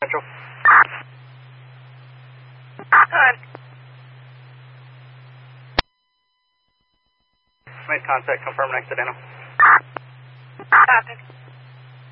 Central. Good. Made contact, confirm an accidental. Copy.